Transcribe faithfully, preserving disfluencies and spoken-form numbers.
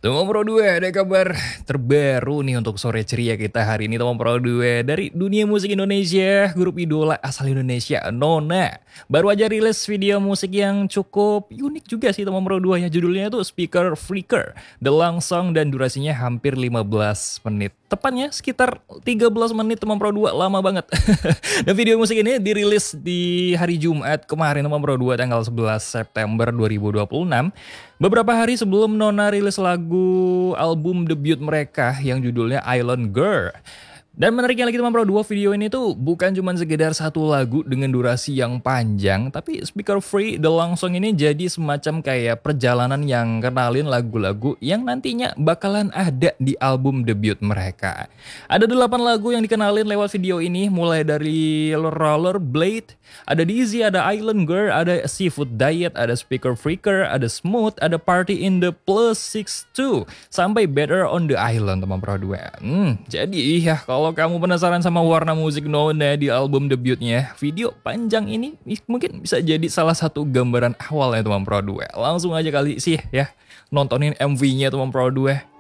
Teman Pro dua, ada kabar terbaru nih untuk sore ceria kita hari ini teman Pro dua. Dari dunia musik Indonesia, grup idola asal Indonesia, Nona. Baru aja rilis video musik yang cukup unik juga sih teman Pro dua ya. Judulnya itu Speaker Freaker. The long song dan durasinya hampir lima belas menit. Tepatnya sekitar tiga belas menit teman Pro dua, lama banget. Dan video musik ini dirilis di hari Jumat kemarin teman Pro dua tanggal sebelas September dua ribu dua puluh enam. Beberapa hari sebelum Nona rilis lagu album debut mereka yang judulnya Island Girl. Dan menariknya lagi teman Pro dua, video ini tuh bukan cuma sekedar satu lagu dengan durasi yang panjang, tapi Speaker Free The Long Song ini jadi semacam kayak perjalanan yang kenalin lagu-lagu yang nantinya bakalan ada di album debut mereka. Ada delapan lagu yang dikenalin lewat video ini, mulai dari Rollerblade, ada Dizzy, ada Island Girl, ada Seafood Diet, ada Speaker Freaker, ada Smooth, ada Party in the Plus six two, sampai Better on the Island teman Pro dua. Hmm, jadi ya kalau kamu penasaran sama warna musik Nona di album debutnya, video panjang ini mungkin bisa jadi salah satu gambaran awal ya teman Pro dua. Langsung aja kali sih ya nontonin M V-nya teman Pro dua.